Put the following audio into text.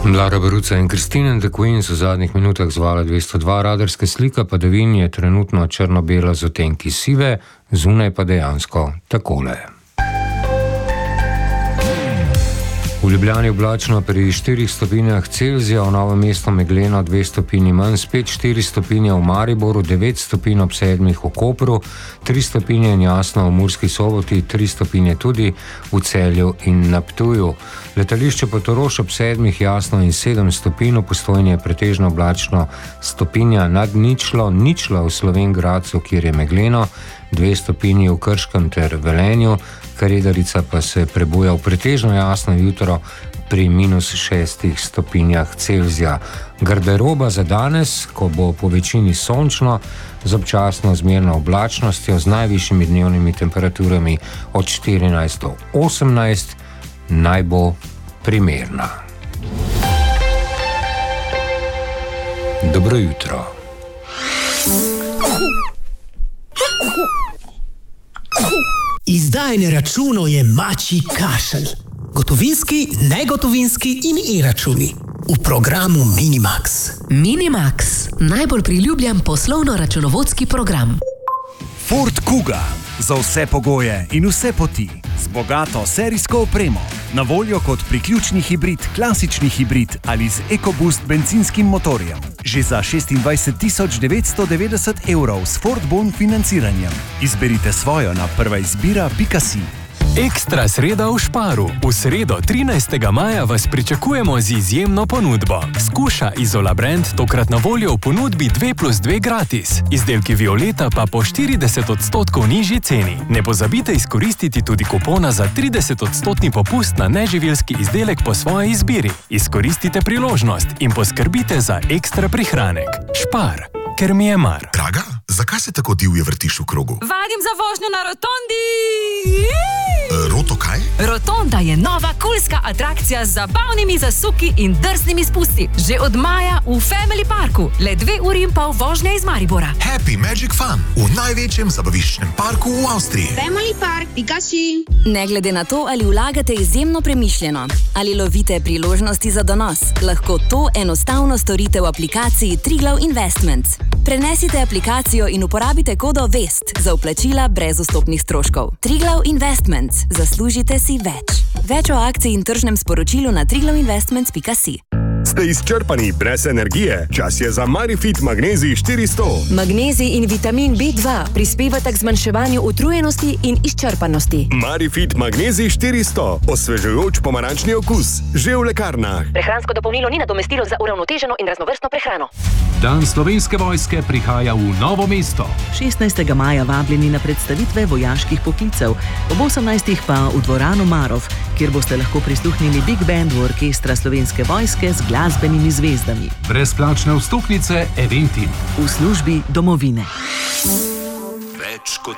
Lara Baruca in Christine and the Queen so v zadnjih minutah zvala 202 radarske slika, padavin je trenutno črno-bela z odtenki sive, zunaj pa dejansko takole. V Ljubljani oblačno pri 4 stopinjah Celzija, v Novem mestu megleno 2 stopinji manj, spet 4 stopinje v Mariboru, 9 stopinj ob 7 v Kopru, 3 stopinje in jasno v Murski Soboti, 3 stopinje tudi v Celju in na Ptuju. Letališče Portorož ob 7 jasno in 7 stopinj, v Postojni je pretežno oblačno stopinja nad ničlo, ničlo v Slovenj Gradcu, kjer je megleno, 2 stopinji v Krškem ter Velenju, Karedarica pa se prebuja v pretežno jasno jutro pri -6 stopinjah Celzija. Garderoba za danes, ko bo po večini sončno, z občasno zmerno oblačnostjo, z najvišjimi dnevnimi temperaturami od 14 do 18, naj bo primerna. Dobro jutro. Izdajanje računov je mačji kašelj. Gotovinski, negotovinski in e-računi. V programu Minimax. Minimax, najbolj priljubljen poslovno-računovodski program. Ford Kuga. Za vse pogoje in vse poti. Z bogato serijsko opremo. Na voljo kot priključni hibrid, klasični hibrid ali z EcoBoost bencinskim motorjem. Že za 26.990 € s Ford Bon financiranjem. Izberite svojo na prvaizbira.si. Ekstra sreda v Šparu. V sredo 13. maja vas pričakujemo z izjemno ponudbo. Skuša Izola Brand tokrat na voljo v ponudbi 2+2 gratis. Izdelki Violeta pa po 40% nižji ceni. Ne pozabite izkoristiti tudi kupona za 30% popust na neživilski izdelek po svoji izbiri. Izkoristite priložnost in poskrbite za ekstra prihranek. Špar, ker mi je mar. Draga, zakaj se tako divje vrtiš v krogu? Vadim za vožnjo na rotondi! Roto kaj? Rotonda je nova kulska atrakcija z zabavnimi zasuki in drznimi spusti. Že od maja v Family Parku. Le 2 uri in pol vožnje iz Maribora. Happy Magic Fun v največjem zabaviščnem parku v Avstriji. Family Park.si. Ne glede na to, ali vlagate izjemno premišljeno, ali lovite priložnosti za donos, lahko to enostavno storite v aplikaciji Triglav Investments. Prenesite aplikacijo in uporabite kodo VEST za vplačila brez vstopnih stroškov. Triglav Investments. Zaslužite si več. Več o akciji in tržnem sporočilu na triglavinvestments.si. Ste izčrpani brez energije? Čas je za Marifit Magnezij 400. Magnezij in vitamin B2 prispevata k zmanjševanju utrujenosti in izčrpanosti. Marifit Magnezij 400. Osvežujoč pomarančni okus. Že v lekarnah. Prehransko dopolnilo ni nadomestilo za uravnoteženo in raznovrstno prehrano. Dan Slovenske vojske prihaja v Novo mesto. 16. maja vabljeni na predstavitve vojaških poklicev, ob 18. pa v dvorano Marov, kjer boste lahko prisluhnili Big Bandu orkestra Slovenske vojske z glasbenimi zvezdami. Brezplačne vstopnice Eventim. V službi domovine. Več kot